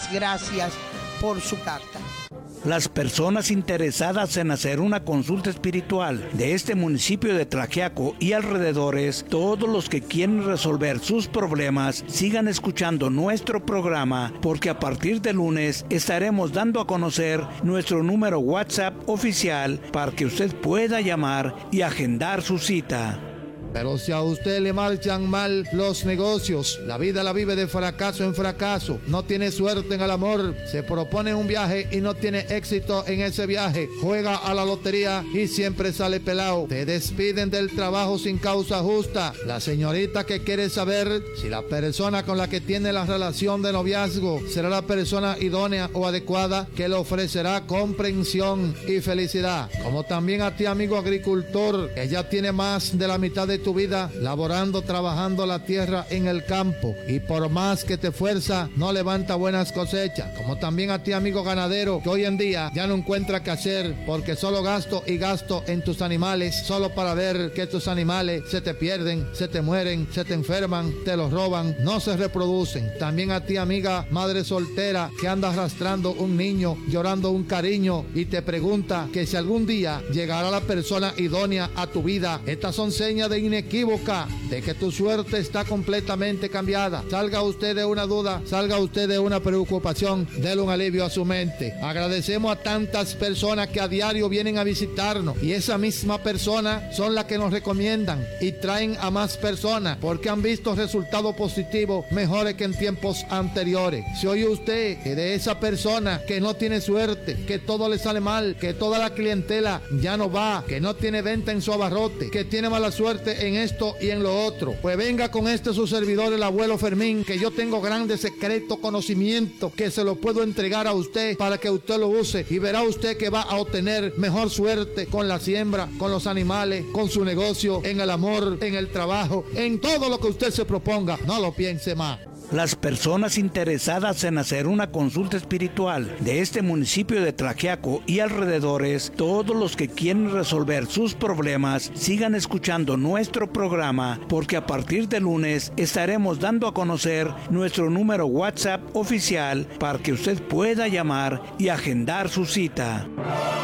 Muchas gracias por su carta. Las personas interesadas en hacer una consulta espiritual de este municipio de Tlaxiaco y alrededores, todos los que quieren resolver sus problemas, sigan escuchando nuestro programa, porque a partir de lunes estaremos dando a conocer nuestro número WhatsApp oficial para que usted pueda llamar y agendar su cita. Pero si a usted le marchan mal los negocios, la vida la vive de fracaso en fracaso, no tiene suerte en el amor, se propone un viaje y no tiene éxito en ese viaje, juega a la lotería y siempre sale pelado, te despiden del trabajo sin causa justa, la señorita que quiere saber si la persona con la que tiene la relación de noviazgo será la persona idónea o adecuada que le ofrecerá comprensión y felicidad. Como también a ti, amigo agricultor, que ya tiene más de la mitad de tu vida laborando, trabajando la tierra en el campo, y por más que te esfuerza no levanta buenas cosechas. Como también a ti, amigo ganadero, que hoy en día ya no encuentra qué hacer porque solo gasto y gasto en tus animales, solo para ver que tus animales se te pierden, se te mueren, se te enferman, te los roban, no se reproducen. También a ti, amiga madre soltera, que anda arrastrando un niño, llorando un cariño y te pregunta que si algún día llegará la persona idónea a tu vida. Estas son señas de inequívoca de que tu suerte está completamente cambiada. Salga usted de una duda, salga usted de una preocupación, déle un alivio a su mente. Agradecemos a tantas personas que a diario vienen a visitarnos, y esa misma persona son las que nos recomiendan y traen a más personas porque han visto resultados positivos mejores que en tiempos anteriores. Si oye usted que de esa persona que no tiene suerte, que todo le sale mal, que toda la clientela ya no va, que no tiene venta en su abarrote, que tiene mala suerte en esto y en lo otro, pues venga con su servidor, el abuelo Fermín, que yo tengo grandes secretos, conocimiento que se lo puedo entregar a usted para que usted lo use, y verá usted que va a obtener mejor suerte con la siembra, con los animales, con su negocio, en el amor, en el trabajo, en todo lo que usted se proponga. No lo piense más. Las personas interesadas en hacer una consulta espiritual de este municipio de Tlaxiaco y alrededores, todos los que quieren resolver sus problemas, sigan escuchando nuestro programa, porque a partir de lunes estaremos dando a conocer nuestro número WhatsApp oficial para que usted pueda llamar y agendar su cita.